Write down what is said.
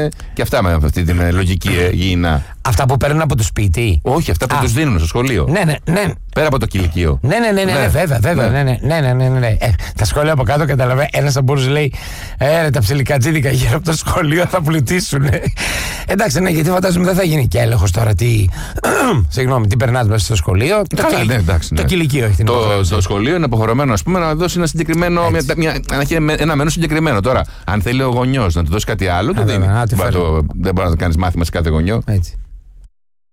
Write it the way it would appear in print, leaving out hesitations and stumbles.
και αυτά με αυτή την λογική υγιεινά. Αυτά που παίρνουν από το σπίτι. Όχι, αυτά που τους δίνουν στο σχολείο. Ναι. Πέρα από το κηλικείο. Ναι, βέβαια. Ναι. Τα σχόλια από κάτω καταλαβαίνω. Ένας από όλους λέει: ρε, τα ψιλικατζίδικα γύρω από το σχολείο θα πλουτίσουν. Εντάξει, ναι, γιατί φαντάζομαι δεν θα γίνει και έλεγχος τώρα τι περνάς μέσα στο σχολείο. Το κηλικείο έχει την Το σχολείο είναι αποχρεωμένο, ας πούμε, να δώσει ένα συγκεκριμένο. Ένα μένου συγκεκριμένο. Τώρα, αν θέλει ο γονιός να του δώσει κάτι άλλο, το δίνει. Δεν μπορεί να κάνει μάθημα σε κάθε γονιό. Έτσι.